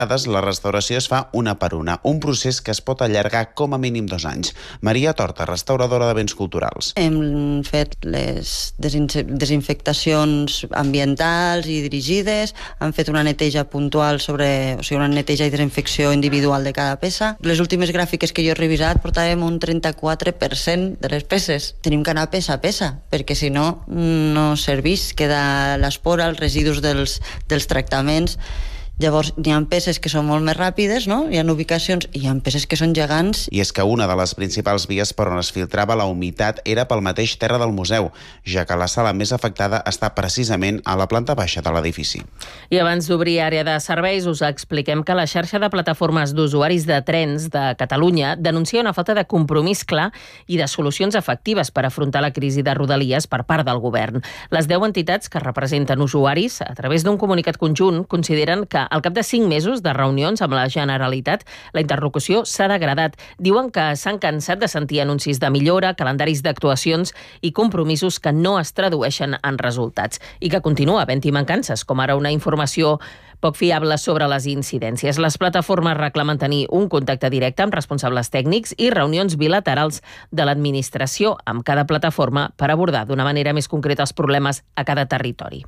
la restauració es fa una per una, un procés que es pot allargar com a mínim 2 anys. Maria Torta, restauradora de béns culturals. Hem fet les desinfectacions ambientals i dirigides, hem fet una neteja puntual una neteja i desinfecció individual de cada peça. Les últimes gràfiques que jo he revisat portàvem un 34% de les peces. Tenim que anar peça a peça, perquè si no, no serveix, queda l'espora, els residus dels tractaments. Llavors, hi ha peces que són molt més ràpides, no? Hi ha ubicacions i hi ha peces que són gegants. I és que una de les principals vies per on es filtrava la humitat era pel mateix terra del museu, ja que la sala més afectada està precisament a la planta baixa de l'edifici. I abans d'obrir àrea de serveis, us expliquem que la xarxa de plataformes d'usuaris de trens de Catalunya denuncia una falta de compromís clar i de solucions efectives per afrontar la crisi de Rodalies per part del govern. Les 10 entitats que representen usuaris, a través d'un comunicat conjunt, consideren que al cap de 5 mesos de reunions amb la Generalitat, la interlocució s'ha degradat. Diuen que s'han cansat de sentir anuncis de millora, calendaris d'actuacions i compromisos que no es tradueixen en resultats i que continua havent-hi mancances, com ara una informació poc fiable sobre les incidències. Les plataformes reclamen tenir un contacte directe amb responsables tècnics i reunions bilaterals de l'administració amb cada plataforma per abordar d'una manera més concreta els problemes a cada territori.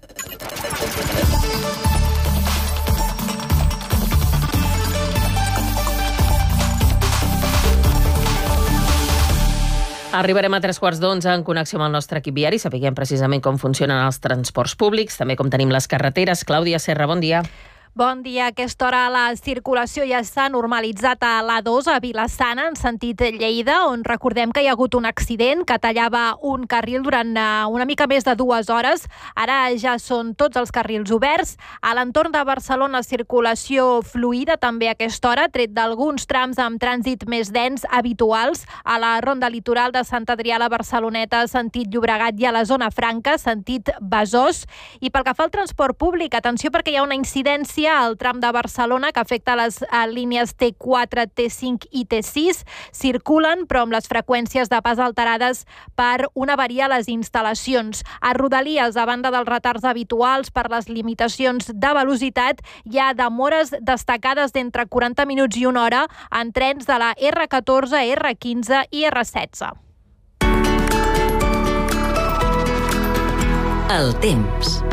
Arribarem a 3:15 en connexió amb el nostre equip viari. Sapiguem precisament com funcionen els transports públics, també com tenim les carreteres. Clàudia Serra, bon dia. Bon dia. A aquesta hora la circulació ja s'ha normalitzat a l'A2 a Vila-sana, en sentit Lleida, on recordem que hi ha hagut un accident que tallava un carril durant una mica més de 2 hores. Ara ja són tots els carrils oberts. A l'entorn de Barcelona, circulació fluida també a aquesta hora, tret d'alguns trams amb trànsit més dens habituals a la ronda litoral de Sant Adrià a la Barceloneta, sentit Llobregat, i a la zona franca, sentit Besòs. I pel que fa al transport públic, atenció perquè hi ha una incidència al tram de Barcelona que afecta les línies T4, T5 i T6. Circulen, però amb les freqüències de pas alterades per una avaria a les instal·lacions. A Rodalies, a banda dels retards habituals per les limitacions de velocitat, hi ha demores destacades d'entre 40 minuts i 1 hora en trens de la R14, R15 i R16. El temps.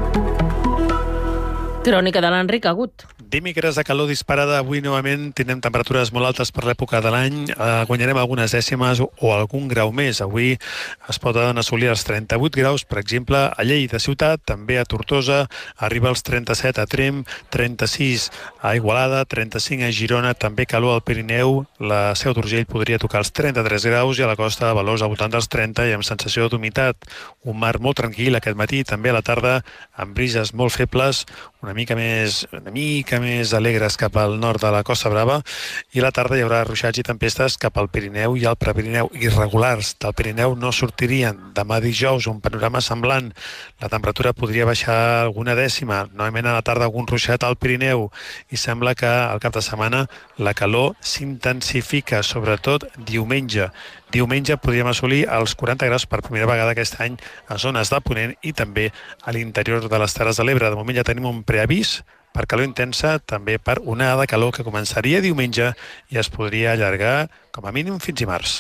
Crònica de l'Enric Agut. Dimecres de calor disparada. Avui novament tindrem temperatures molt altes per l'època de l'any. Guanyarem algunes dècimes o algun grau més. Avui es poden assolir els 38 graus, per exemple, a Lleida ciutat, també a Tortosa, arriba als 37 a Tremp, 36 a Igualada, 35 a Girona, també calor al Pirineu. La Seu d'Urgell podria tocar els 33 graus i a la costa de Valors al voltant dels 30 i amb sensació d'humitat. Un mar molt tranquil aquest matí, també a la tarda, amb brises molt febles, una mica més alegres cap al nord de la Costa Brava, i a la tarda hi haurà ruixats i tempestes cap al Pirineu i al Prepirineu. Irregulars del Pirineu no sortirien. Demà dijous un panorama semblant. La temperatura podria baixar alguna dècima. Novament a la tarda algun ruixat al Pirineu i sembla que al cap de setmana la calor s'intensifica, sobretot diumenge. Diumenge podríem assolir els 40 graus per primera vegada aquest any a zones de Ponent i també a l'interior de les Terres de l'Ebre. De moment ja tenim un preavís per calor intensa, també per onada de calor que començaria diumenge i es podria allargar com a mínim fins dimarts.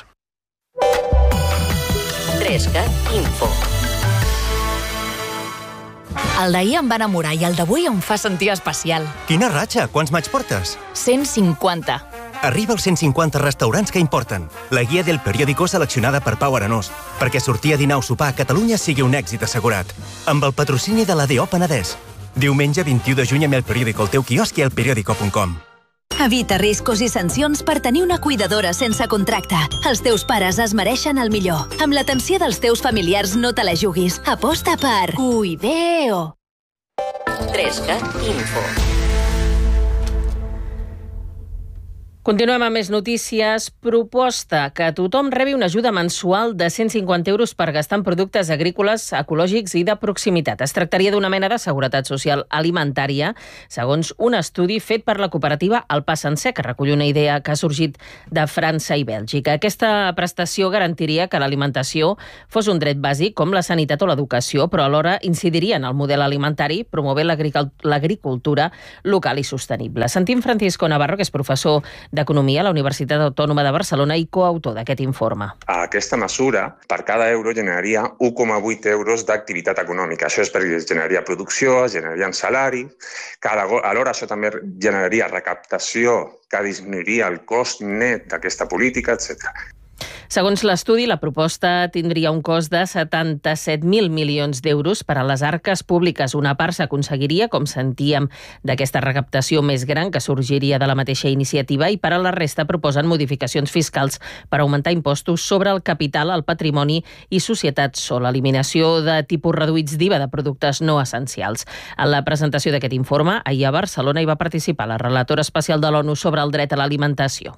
3CAT Info. El d'ahir em va enamorar i el d'avui em fa sentir especial. Quina ratxa! Quants maig portes? 150. Arriba als 150 restaurants que importen. La guia del periòdico seleccionada per Pau Arenós, perquè sortir a dinar o sopar a Catalunya sigui un èxit assegurat. Amb el patrocini de l'ADO Penedès. Diumenge 21 de juny amb el periòdico al teu quiosc i al periòdico.com. Evita riscos i sancions per tenir una cuidadora sense contracte. Els teus pares es mereixen el millor. Amb l'atenció dels teus familiars no te la juguis. Aposta per Cuideo. 3CAT Info. Continuem amb més notícies. Proposta que tothom rebi una ajuda mensual de 150 euros per gastar en productes agrícoles, ecològics i de proximitat. Es tractaria d'una mena de seguretat social alimentària, segons un estudi fet per la cooperativa El Pa Sencer, que recull una idea que ha sorgit de França i Bèlgica. Aquesta prestació garantiria que l'alimentació fos un dret bàsic com la sanitat o l'educació, però alhora incidiria en el model alimentari, promovent l'agricultura local i sostenible. Sentim Francisco Navarro, que és professor d'Economia a la Universitat Autònoma de Barcelona i coautor d'aquest informe. Aquesta mesura, per cada euro, generaria 1,8 euros d'activitat econòmica. Això és perquè generaria producció, generaria salari, alhora això també generaria recaptació que disminuiria el cost net d'aquesta política, etc. Segons l'estudi, la proposta tindria un cost de 77.000 milions d'euros per a les arques públiques. Una part s'aconseguiria, com sentíem, d'aquesta recaptació més gran que sorgiria de la mateixa iniciativa, i per a la resta proposen modificacions fiscals per augmentar impostos sobre el capital, el patrimoni i societats o l'eliminació de tipus reduïts d'IVA de productes no essencials. En la presentació d'aquest informe, ahir a Barcelona hi va participar la relatora especial de l'ONU sobre el dret a l'alimentació.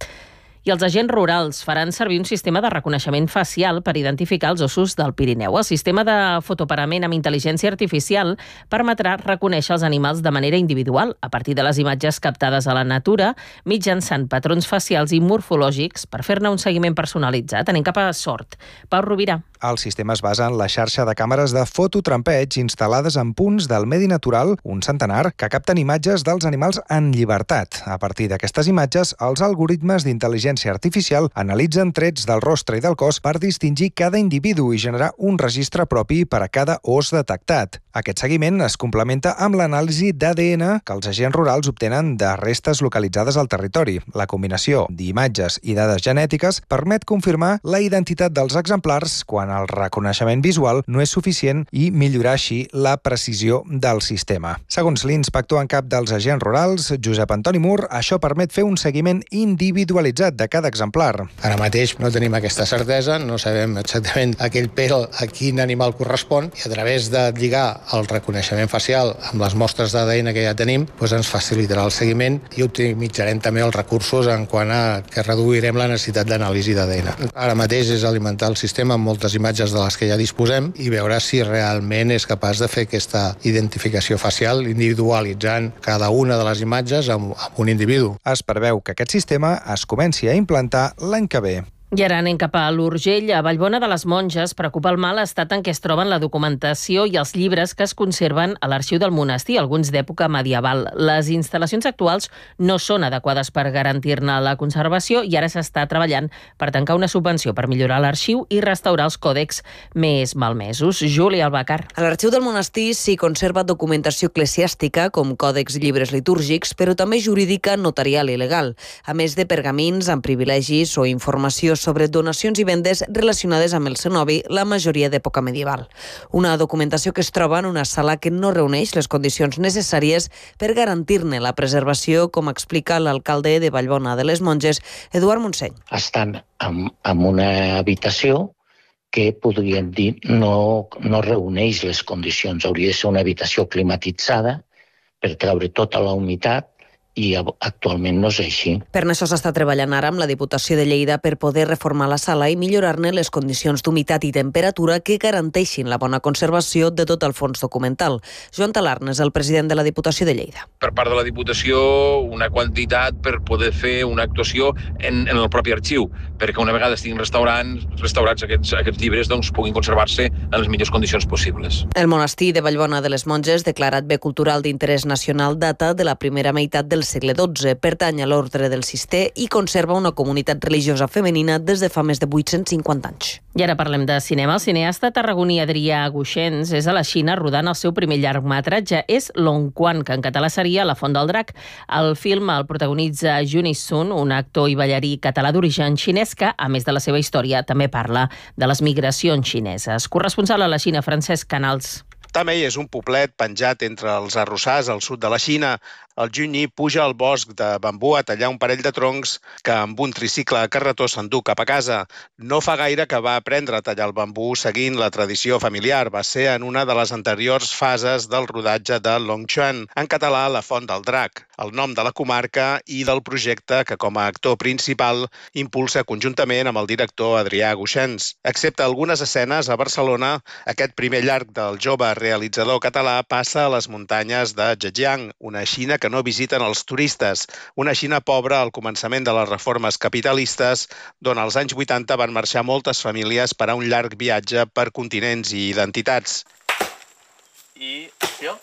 I els agents rurals faran servir un sistema de reconeixement facial per identificar els ossos del Pirineu. El sistema de fotoparament amb intel·ligència artificial permetrà reconèixer els animals de manera individual a partir de les imatges captades a la natura mitjançant patrons facials i morfològics per fer-ne un seguiment personalitzat. Anem cap a Sort. Pau Rovira. El sistema es basa en la xarxa de càmeres de fototrampeig instal·lades en punts del medi natural, un centenar, que capten imatges dels animals en llibertat. A partir d'aquestes imatges, els algoritmes d'intel·ligència artificial analitzen trets del rostre i del cos per distingir cada individu i generar un registre propi per a cada os detectat. Aquest seguiment es complementa amb l'anàlisi d'ADN que els agents rurals obtenen de restes localitzades al territori. La combinació d'imatges i dades genètiques permet confirmar la identitat dels exemplars quan el reconeixement visual no és suficient i millorar així la precisió del sistema. Segons l'inspector en cap dels agents rurals, Josep Antoni Mur, això permet fer un seguiment individualitzat de cada exemplar. Ara mateix no tenim aquesta certesa, no sabem exactament aquell pèl a quin animal correspon, i a través de lligar el reconeixement facial amb les mostres d'ADN que ja tenim, ens facilitarà el seguiment i optimitzarem també els recursos en quant a que reduirem la necessitat d'anàlisi d'ADN. Ara mateix és alimentar el sistema amb moltes imatges de les que ja disposem i veure si realment és capaç de fer aquesta identificació facial individualitzant cada una de les imatges amb un individu. Es preveu que aquest sistema es comenci a implantar l'any que ve. I ara anem cap a l'Urgell. A Vallbona de les Monges preocupa el mal estat en què es troben la documentació i els llibres que es conserven a l'arxiu del monestir, alguns d'època medieval. Les instal·lacions actuals no són adequades per garantir-ne la conservació i ara s'està treballant per tancar una subvenció per millorar l'arxiu i restaurar els còdecs més malmesos. Júlia Albacar. A l'arxiu del monestir s'hi conserva documentació eclesiàstica com còdecs i llibres litúrgics, però també jurídica, notarial i legal, a més de pergamins amb privilegis o informació sobre donacions i vendes relacionades amb el cenobi, la majoria d'època medieval. Una documentació que es troba en una sala que no reuneix les condicions necessàries per garantir-ne la preservació, com explica l'alcalde de Vallbona de les Monges, Eduard Montseny. Estan en una habitació que podríem dir no reuneix les condicions. Hauria de ser una habitació climatitzada per treure tota la humitat, i actualment no és així. Per això s'està treballant ara amb la Diputació de Lleida per poder reformar la sala i millorar-ne les condicions d'humitat i temperatura que garanteixin la bona conservació de tot el fons documental. Joan Talarn és el president de la Diputació de Lleida. Per part de la Diputació, una quantitat per poder fer una actuació en el propi arxiu, perquè una vegada estiguin restaurats aquests llibres, puguin conservar-se en les millors condicions possibles. El monestir de Vallbona de les Monges, declarat bé cultural d'interès nacional, data de la primera meitat del segle XII, pertany a l'ordre del Cister i conserva una comunitat religiosa femenina des de fa més de 850 anys. I ara parlem de cinema. El cineasta tarragoní Adrià Guixens és a la Xina rodant el seu primer llargmetratge. És Long Quan, que en català seria La Font del Drac. El film el protagonitza Juni Sun, un actor i ballarí català d'origen xinès que, a més de la seva història, també parla de les migracions xineses. Corresponsal a la Xina, Francesc Canals. Tamei és un poblet penjat entre els arrossars al sud de la Xina. el Junyi puja al bosc de bambú a tallar un parell de troncs que amb un tricicle a carretó s'endú cap a casa. No fa gaire que va aprendre a tallar el bambú seguint la tradició familiar. Va ser en una de les anteriors fases del rodatge de Longchuan, en català La Font del Drac, el nom de la comarca i del projecte que com a actor principal impulsa conjuntament amb el director Adrià Guixens. Excepte algunes escenes a Barcelona, aquest primer llarg del jove realitzador català passa a les muntanyes de Zhejiang, una Xina que no visiten els turistes, una Xina pobra al començament de les reformes capitalistes, d'on als anys 80 van marxar moltes famílies per a un llarg viatge per continents i identitats. I acció.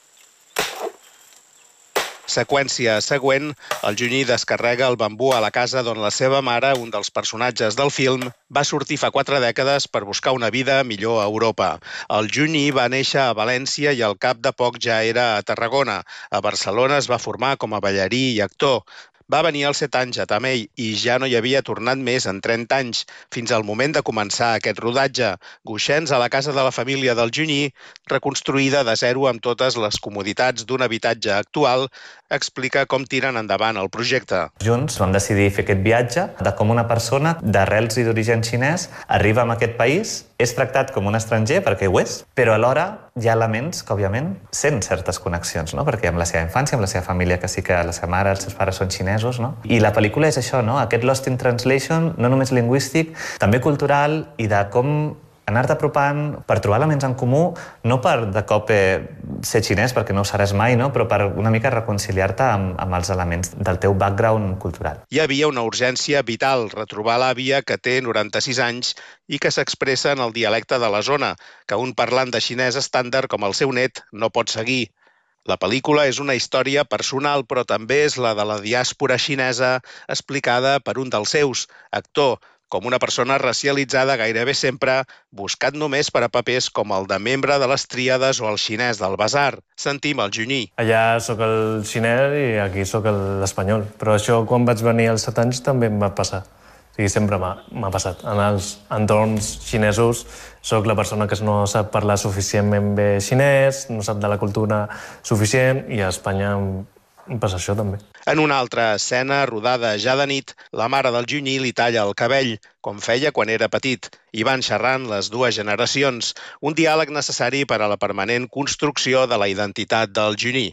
Seqüència següent, el Junyi descarrega el bambú a la casa d'on la seva mare, un dels personatges del film, va sortir fa 4 dècades per buscar una vida millor a Europa. El Junyi va néixer a València i al cap de poc ja era a Tarragona. A Barcelona es va formar com a ballarí i actor. Va venir als 7 anys a Tamell i ja no hi havia tornat més en 30 anys, fins al moment de començar aquest rodatge. Guixens, a la casa de la família del Junyi, reconstruïda de zero amb totes les comoditats d'un habitatge actual, explica com tiren endavant el projecte. Junts vam decidir fer aquest viatge de com una persona d'arrels i d'origen xinès arriba a aquest país, és tractat com un estranger, perquè ho és, però alhora hi ha elements que, òbviament, sent certes connexions, no? Perquè amb la seva infància, amb la seva família, que sí que la seva mare, els seus pares són xinesos, no? I la pel·lícula és això, no? Aquest Lost in Translation, no només lingüístic, també cultural, i de com anar-te apropant per trobar elements en comú, no per de cop ser xinès, perquè no ho seràs mai, no? Però per una mica reconciliar-te amb els elements del teu background cultural. Hi havia una urgència vital, retrobar l'àvia que té 96 anys i que s'expressa en el dialecte de la zona, que un parlant de xinès estàndard com el seu net no pot seguir. La pel·lícula és una història personal, però també és la de la diàspora xinesa explicada per un dels seus, actor, com una persona racialitzada gairebé sempre, buscat només per a papers com el de membre de les tríades o el xinès del basar. Sentim el Junyi. Allà sóc el xinès i aquí sóc l'espanyol. Però això, quan vaig venir als 7 anys, també em va passar. O sigui, sempre m'ha passat. En els entorns xinesos sóc la persona que no sap parlar suficientment bé xinès, no sap de la cultura suficient, i a Espanya em passa això també. En una altra escena, rodada ja de nit, la mare del Junyi li talla el cabell, com feia quan era petit, i van xerrant les dues generacions, un diàleg necessari per a la permanent construcció de la identitat del Junyi.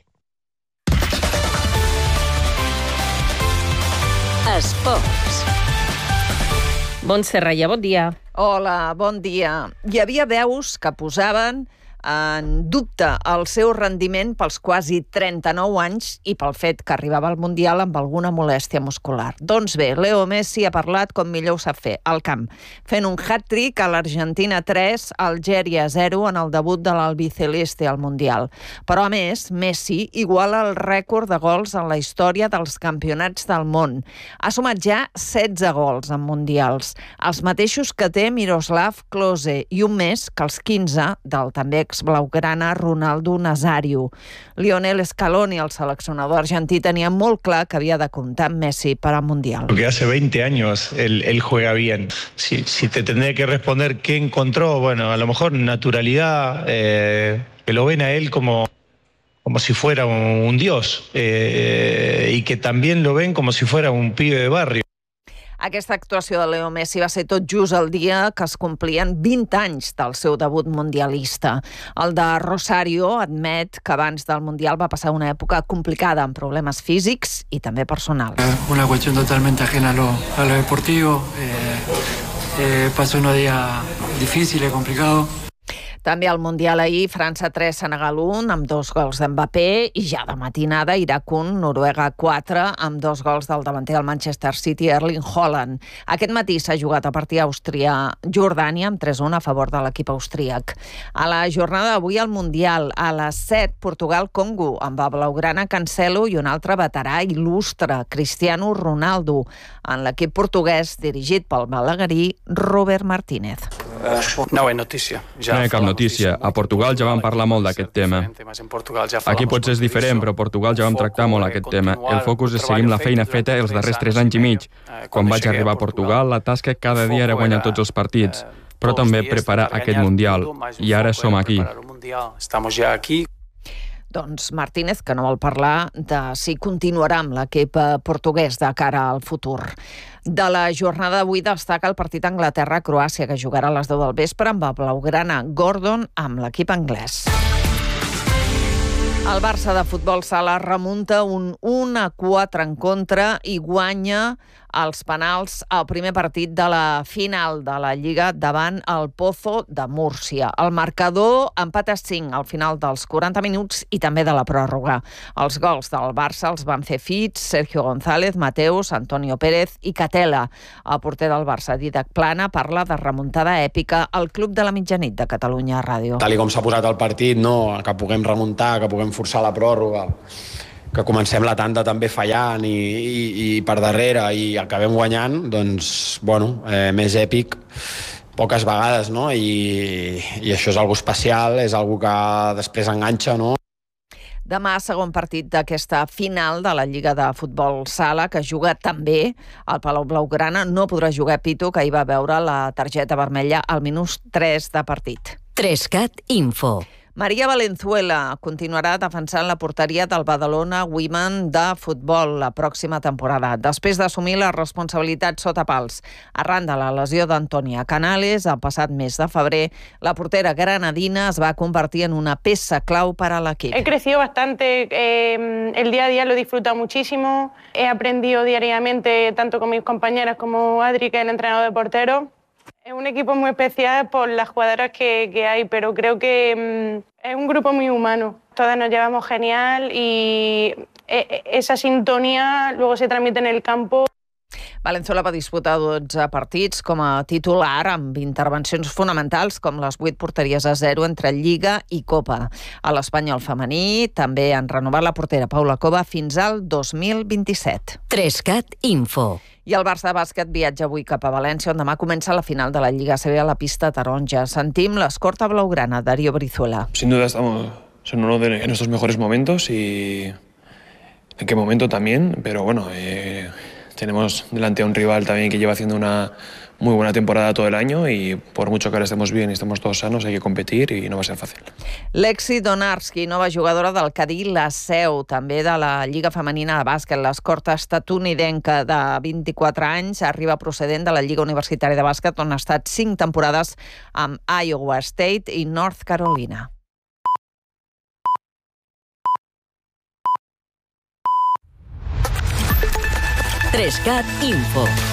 Esports. Montse Reia, bon dia. Hola, bon dia. Hi havia veus que posaven en dubte el seu rendiment pels quasi 39 anys i pel fet que arribava al Mundial amb alguna molèstia muscular. Doncs bé, Leo Messi ha parlat com millor ho sap fer, al camp, fent un hat-trick a l'Argentina 3, Algèria 0 en el debut de l'albiceleste al Mundial. Però, a més, Messi iguala el rècord de gols en la història dels campionats del món. Ha sumat ja 16 gols en Mundials, els mateixos que té Miroslav Klose i un més que els 15 del també blaugrana Ronaldo Nazario. Lionel Scaloni, el seleccionador argentí, tenia molt clar que havia de comptar amb Messi para el Mundial. Porque hace 20 años él juega bien. Si te tendré que responder qué encontró, bueno, a lo mejor naturalidad, que lo ven a él como si fuera un dios, y que también lo ven como si fuera un pibe de barrio. Aquesta actuació de Leo Messi va ser tot just el dia que es complien 20 anys del seu debut mundialista. El de Rosario admet que abans del Mundial va passar una època complicada amb problemes físics i també personals. Una cuestión totalmente ajena a lo deportivo. Pasó unos días difíciles, complicados. També al Mundial ahir, França 3, Senegal 1, amb 2 gols d'Mbappé, i ja de matinada, Iraq 1, Noruega 4, amb 2 gols del davanter del Manchester City, Erling Haaland. Aquest matí s'ha jugat a partir Àustria-Jordània, amb 3-1 a favor de l'equip austríac. A la jornada d'avui al Mundial, a les 7, Portugal-Congo, amb el blaugrana Cancelo i un altre veterà il·lustre, Cristiano Ronaldo, en l'equip portuguès dirigit pel balaguerí Robert Martínez. No hi ha notícia. No hi ha cap notícia. A Portugal ja vam parlar molt d'aquest tema. Aquí potser és diferent, però a Portugal ja vam tractar molt aquest tema. El focus és seguir la feina feta els darrers 3 anys i mig. Quan vaig arribar a Portugal, la tasca cada dia era guanyar tots els partits, però també preparar aquest Mundial. I ara som aquí. Doncs Martínez, que no vol parlar de si continuarà amb l'equip portuguès de cara al futur. De la jornada d'avui destaca el partit Anglaterra-Croàcia, que jugarà a les 10 del vespre amb el blaugrana Gordon amb l'equip anglès. El Barça de futbol sala remunta un 1-4 en contra i guanya els penals al primer partit de la final de la Lliga davant el Pozo de Múrcia. El marcador empat a 5 al final dels 40 minuts i també de la pròrroga. Els gols del Barça els van fer Fitch, Sergio González, Mateus, Antonio Pérez i Catela. El porter del Barça, Didac Plana, parla de remuntada èpica al Club de la Mitjanit de Catalunya Ràdio. Tal com s'ha posat el partit, no, que puguem remuntar, que puguem forçar la pròrroga, que comencem la tanda també fallant i per darrere i acabem guanyant, doncs, bueno, més èpic poques vegades, no? I això és algo especial, és algo que després enganxa, no? Demà, segon partit d'aquesta final de la Lliga de Futbol Sala, que juga també al Palau Blaugrana. No podrà jugar Pitu, que hi va veure la targeta vermella al minut 3 de partit. 3CAT Info. Maria Valenzuela continuarà defensant la porteria del Badalona Women de futbol la pròxima temporada, després d'assumir la responsabilitat sota pals. Arran de la lesió d'Antònia Canales, el passat mes de febrer, la portera granadina es va convertir en una peça clau per a l'equip. He crecido bastante, el día a día lo he disfrutado muchísimo, he aprendido diariamente tanto con mis compañeras como Adri, que es el entrenador de porteros. Es un equipo muy especial por las jugadoras que hay, pero creo que es un grupo muy humano. Todas nos llevamos genial y esa sintonía luego se transmite en el campo. Valenzuela va disputar 12 partits com a titular amb intervencions fonamentals com les 8 porteries a 0 entre Lliga i Copa. A l'Espanyol femení també han renovat la portera Paula Cova fins al 2027. 3CAT Info. I el Barça de bàsquet viatja avui cap a València, on demà comença la final de la Lliga ACB a la pista taronja. Sentim l'escorta blaugrana, Darío Brizuela. Sin duda estamos en uno de nuestros mejores momentos y en qué momento también, pero bueno, tenemos delante a un rival también que lleva haciendo una muy buena temporada todo el año y por mucho que ahora estemos bien y estemos todos sanos hay que competir y no va a ser fácil. Lexi Donarski, nova jugadora del Cadí La Seu, també de la Lliga Femenina de Bàsquet. L'escorta estatunidenca de 24 anys arriba procedent de la Lliga Universitària de Bàsquet, on ha estat 5 temporades amb Iowa State i North Carolina. Trescat Info.